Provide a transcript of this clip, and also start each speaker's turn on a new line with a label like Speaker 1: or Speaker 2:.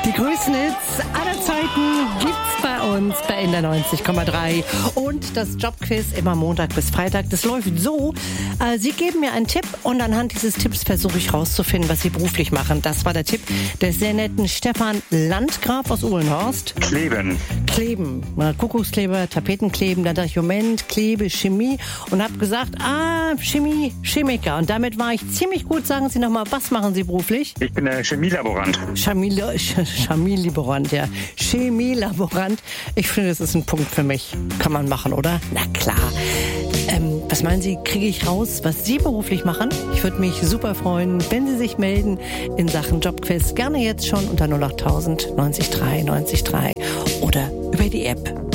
Speaker 1: Die größten Hits aller Zeiten gibt's bei uns bei Ender 90,3. Und das Jobquiz immer Montag bis Freitag. Das läuft so, Sie geben mir einen Tipp und anhand dieses Tipps versuche ich rauszufinden, was Sie beruflich machen. Das war der Tipp des sehr netten Stefan Landgraf aus Uhlenhorst. Kleben. Kuckuckskleber, Tapetenkleben. Dann dachte ich, Moment, Klebe, Chemie. Und habe gesagt, Chemie, Chemiker. Und damit war ich ziemlich gut. Sagen Sie nochmal, was machen Sie beruflich?
Speaker 2: Ich bin der Chemielaborant.
Speaker 1: Chemielaborant, ja. Chemielaborant. Ich finde, das ist ein Punkt für mich. Kann man machen, oder? Na klar. Was meinen Sie, kriege ich raus, was Sie beruflich machen? Ich würde mich super freuen, wenn Sie sich melden in Sachen Jobquiz. Gerne jetzt schon unter 08000 90 3 90 3 oder über die App.